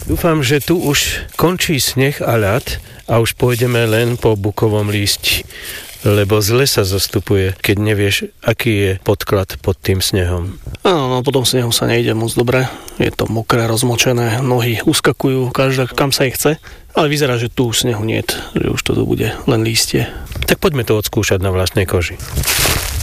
Dúfam, že tu už končí sneh a ľad a už pôjdeme len po bukovom lísti, lebo zle sa zostupuje, keď nevieš, aký je podklad pod tým snehom. Áno, po tom snehu sa nejde moc dobre. Je to mokré, rozmočené, nohy uskakujú, každá kam sa ich chce. Ale vyzerá, že tu už snehu niet, že už to tu bude len lístie. Tak poďme to odskúšať na vlastnej koži.